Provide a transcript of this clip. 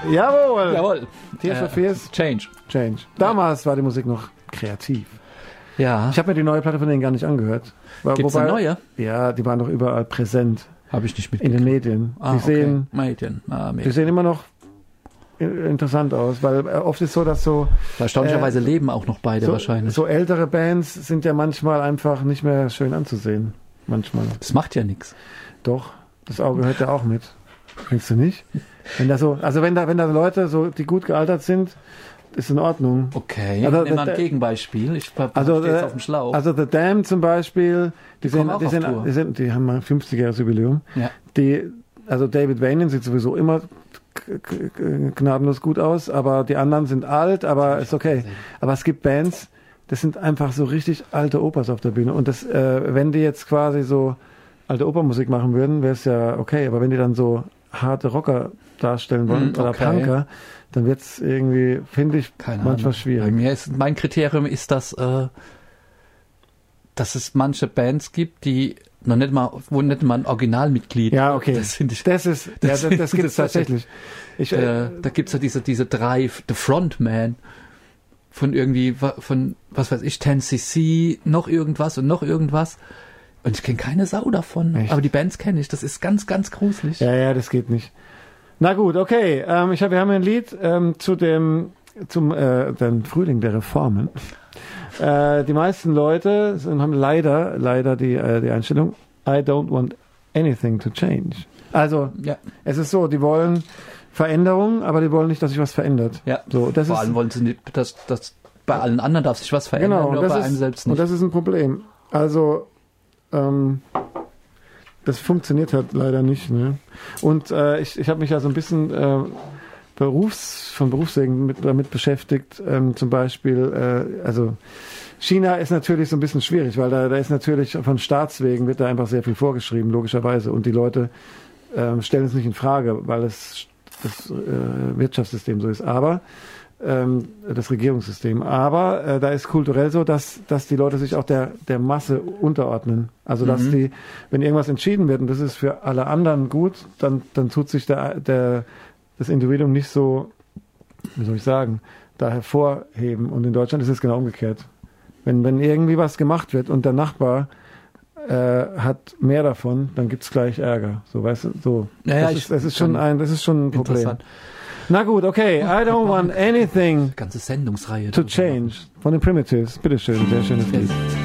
Jawohl. Jawohl. Tears for Fears. Change. Damals war die Musik noch kreativ. Ja. Ich habe mir die neue Platte von denen gar nicht angehört. Gibt's eine neue? Ja, die waren doch überall präsent. Habe ich nicht in den Medien. Die sehen immer noch interessant aus, weil oft ist so, dass so erstaunlicherweise leben auch noch beide wahrscheinlich. So ältere Bands sind ja manchmal einfach nicht mehr schön anzusehen. Manchmal. Das macht ja nichts. Doch, das Auge hört ja auch mit. Findest du nicht? Wenn da Leute so, die gut gealtert sind, ist in Ordnung. Okay, also, nimm mal ein Gegenbeispiel. Ich stehe jetzt auf dem Schlauch. Also The Damned zum Beispiel, die haben mal 50-jähriges Jubiläum. Ja. Also David Vanian sieht sowieso immer gnadenlos gut aus, aber die anderen sind alt, aber ist okay. Aber es gibt Bands, das sind einfach so richtig alte Opas auf der Bühne. Und das, wenn die jetzt quasi so alte Opermusik machen würden, wäre es ja okay. Aber wenn die dann so harte Rocker darstellen wollen oder Punker, dann wird es irgendwie, finde ich, manchmal schwierig. Mein Kriterium ist, dass es manche Bands gibt, die wo nicht mal ein Originalmitglied. Ja, okay. Das finde ich. Das gibt es tatsächlich. Da gibt es ja diese drei, The Frontman von was weiß ich, 10cc, noch irgendwas. Und ich kenne keine Sau davon. Echt? Aber die Bands kenne ich. Das ist ganz, ganz gruselig. Ja, das geht nicht. Na gut, okay. Wir haben ein Lied zum Frühling der Reformen. Die meisten Leute haben leider die Einstellung, I don't want anything to change. Also, Es ist so, die wollen Veränderung, aber die wollen nicht, dass sich was verändert. Ja. So, vor allem wollen sie nicht, dass bei allen anderen darf sich was verändern, nur bei einem selbst nicht. Und das ist ein Problem. Also, das funktioniert halt leider nicht. Ne? Und ich habe mich ja so ein bisschen von Berufswegen damit beschäftigt. Zum Beispiel, also China ist natürlich so ein bisschen schwierig, weil da ist natürlich von Staatswegen wird da einfach sehr viel vorgeschrieben, logischerweise. Und die Leute stellen es nicht in Frage, weil das Wirtschaftssystem so ist. Aber das Regierungssystem. Aber da ist kulturell so, dass die Leute sich auch der Masse unterordnen. Also dass wenn irgendwas entschieden wird und das ist für alle anderen gut, dann tut sich das Individuum nicht so, wie soll ich sagen, da hervorheben. Und in Deutschland ist es genau umgekehrt. Wenn irgendwie was gemacht wird und der Nachbar hat mehr davon, dann gibt's gleich Ärger. So, weißt du, so. Ja, das ist schon ein Problem. Na gut, okay. I don't want anything ganze Sendungsreihe to change. Von den Primitives. Bitteschön, sehr schönes Lied.